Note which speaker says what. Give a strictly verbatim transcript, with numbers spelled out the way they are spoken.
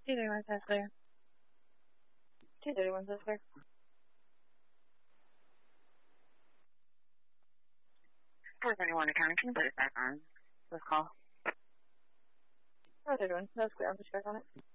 Speaker 1: two thirty-one says clear. two thirty-one says clear. four thirty-one accounting, can you put it back on this call? four thirty-one, that's clear, I'll just check on it.